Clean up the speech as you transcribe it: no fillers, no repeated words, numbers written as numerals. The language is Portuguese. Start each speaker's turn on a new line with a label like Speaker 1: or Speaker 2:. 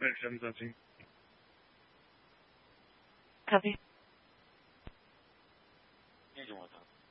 Speaker 1: Fechamos assim.
Speaker 2: Está bem.
Speaker 3: E de um outro.